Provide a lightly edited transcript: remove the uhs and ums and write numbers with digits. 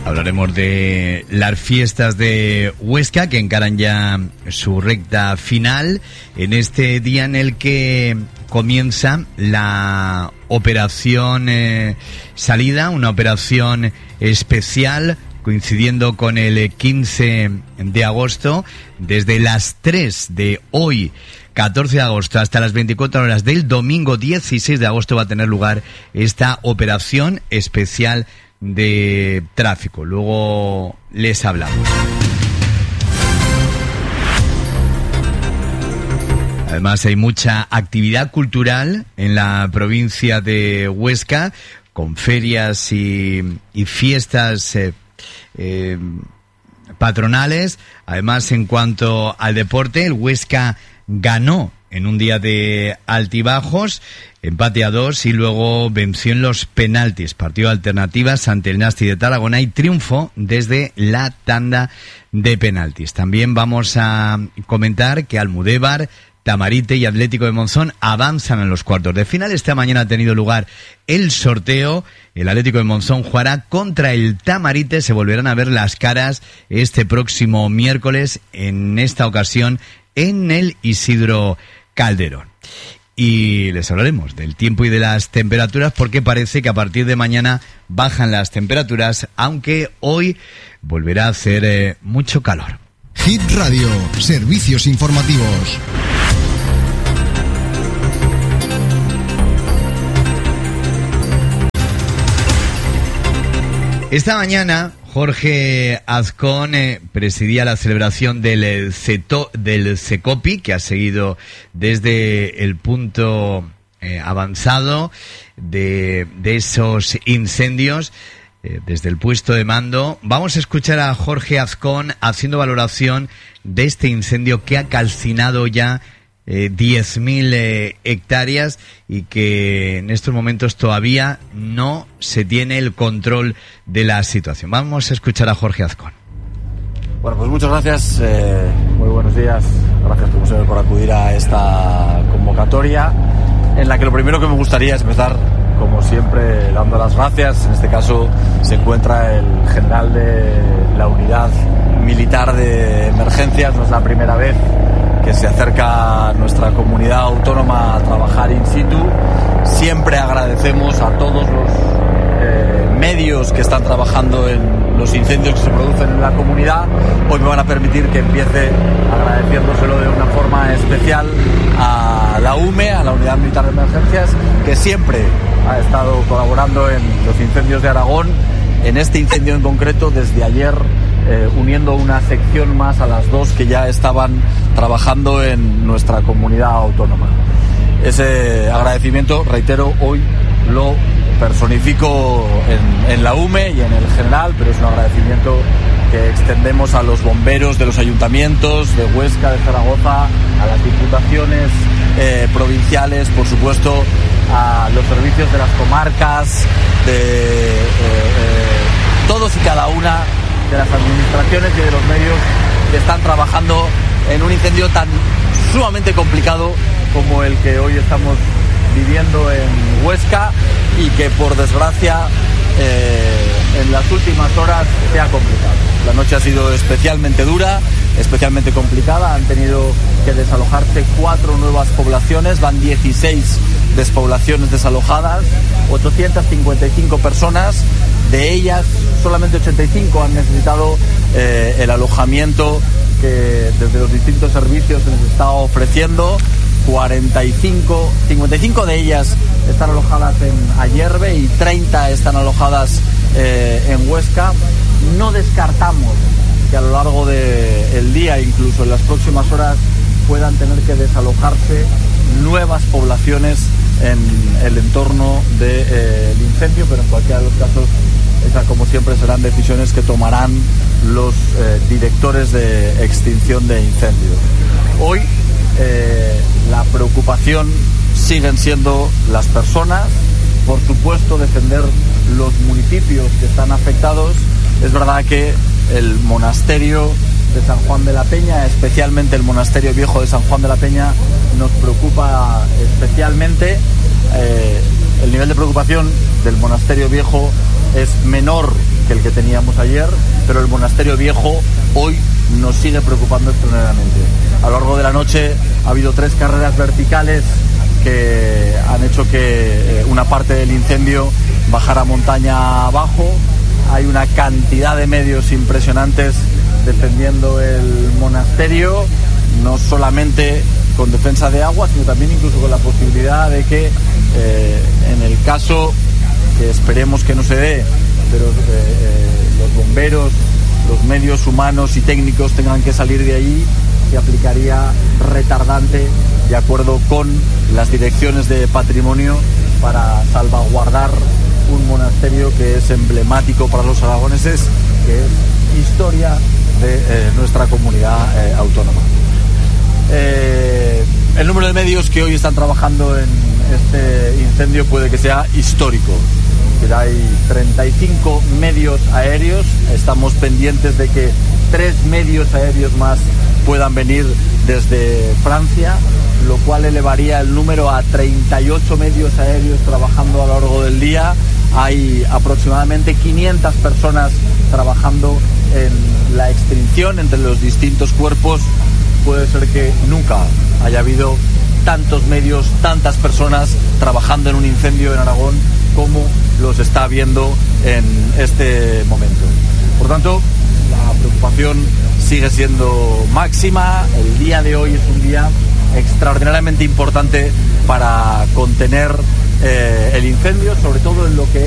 Hablaremos de las fiestas de Huesca, que encaran ya su recta final en este día en el que comienza la operación salida, una operación especial coincidiendo con el 15 de agosto, desde las 3 de hoy, 14 de agosto, hasta las 24 horas del domingo 16 de agosto va a tener lugar esta operación especial de tráfico. Luego les hablamos. Además hay mucha actividad cultural en la provincia de Huesca, con ferias y fiestas patronales. Además, en cuanto al deporte, el Huesca ganó en un día de altibajos, empate a 2, y luego venció en los penaltis, partido de alternativas ante el Nasti de Tarragona, y triunfo desde la tanda de penaltis. También vamos a comentar que Almudévar, Tamarite y Atlético de Monzón avanzan en los cuartos de final. Esta mañana ha tenido lugar el sorteo. El Atlético de Monzón jugará contra el Tamarite. Se volverán a ver las caras este próximo miércoles, en esta ocasión en el Isidro Calderón. Y les hablaremos del tiempo y de las temperaturas, porque parece que a partir de mañana bajan las temperaturas, aunque hoy volverá a hacer mucho calor. Hit Radio, servicios informativos. Esta mañana Jorge Azcón presidía la celebración del CECOPI, que ha seguido desde el punto avanzado de esos incendios, desde el puesto de mando. Vamos a escuchar a Jorge Azcón haciendo valoración de este incendio que ha calcinado ya 10.000 hectáreas y que en estos momentos todavía no se tiene el control de la situación. Vamos a escuchar a Jorge Azcón. Bueno, pues muchas gracias, muy buenos días, gracias como siempre por acudir a esta convocatoria, en la que lo primero que me gustaría es empezar, como siempre, dando las gracias. En este caso se encuentra el general de la unidad militar de emergencias. No es la primera vez que se acerca a nuestra comunidad autónoma a trabajar in situ. Siempre agradecemos a todos los medios que están trabajando en los incendios que se producen en la comunidad. Hoy me van a permitir que empiece agradeciéndoselo de una forma especial a la UME, a la Unidad Militar de Emergencias, que siempre ha estado colaborando en los incendios de Aragón. En este incendio en concreto, desde ayer, uniendo una sección más a las dos que ya estaban trabajando en nuestra comunidad autónoma. Ese agradecimiento, reitero, hoy lo personifico en la UME y en el general, pero es un agradecimiento que extendemos a los bomberos de los ayuntamientos de Huesca, de Zaragoza, a las diputaciones provinciales, por supuesto, a los servicios de las comarcas, de todos y cada una de las administraciones y de los medios que están trabajando en un incendio tan sumamente complicado como el que hoy estamos viviendo en Huesca, y que por desgracia en las últimas horas se ha complicado. La noche ha sido especialmente dura, especialmente complicada. Han tenido que desalojarse 4 nuevas poblaciones, van 16 despoblaciones desalojadas, 855 personas. De ellas, solamente 85 han necesitado el alojamiento que desde los distintos servicios se les está ofreciendo. 55 de ellas están alojadas en Ayerbe y 30 están alojadas en Huesca. No descartamos que a lo largo del día, incluso en las próximas horas, puedan tener que desalojarse nuevas poblaciones en el entorno del incendio, pero en cualquiera de los casos, esas, como siempre, serán decisiones que tomarán los directores de extinción de incendios. Hoy la preocupación siguen siendo las personas, por supuesto defender los municipios que están afectados. Es verdad que el monasterio de San Juan de la Peña, especialmente el monasterio viejo de San Juan de la Peña, nos preocupa especialmente. El nivel de preocupación del monasterio viejo es menor que el que teníamos ayer, pero el monasterio viejo hoy nos sigue preocupando extraordinariamente. A lo largo de la noche ha habido 3 carreras verticales que han hecho que una parte del incendio bajara montaña abajo. Hay una cantidad de medios impresionantes defendiendo el monasterio, no solamente con defensa de agua, sino también incluso con la posibilidad de que en el caso, que esperemos que no se dé, pero los bomberos, los medios humanos y técnicos tengan que salir de allí, se aplicaría retardante de acuerdo con las direcciones de patrimonio para salvaguardar un monasterio que es emblemático para los aragoneses, que es historia de nuestra comunidad autónoma. El número de medios que hoy están trabajando en este incendio puede que sea histórico. Hay 35 medios aéreos, estamos pendientes de que 3 medios aéreos más puedan venir desde Francia, lo cual elevaría el número a 38 medios aéreos trabajando a lo largo del día. Hay aproximadamente 500 personas trabajando en la extinción entre los distintos cuerpos. Puede ser que nunca haya habido tantos medios, tantas personas trabajando en un incendio en Aragón como los está habiendo en este momento. Por tanto, la preocupación sigue siendo máxima. El día de hoy es un día extraordinariamente importante para contener el incendio, sobre todo en lo que